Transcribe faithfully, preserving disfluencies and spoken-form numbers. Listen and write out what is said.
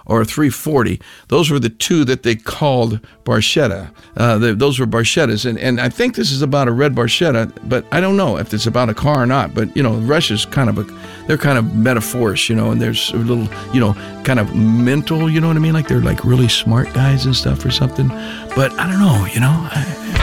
or a three forty. Those were the two that they called Barchetta. Uh, the, those were Barchettas, and, and I think this is about a red Barchetta, but I don't know if it's about a car or not. But, you know, Russia's kind of a, they're kind of metaphors, you know, and there's a little, you know, kind of mental, you know what I mean? Like they're like really smart guys and stuff or something. But I don't know, you know, I,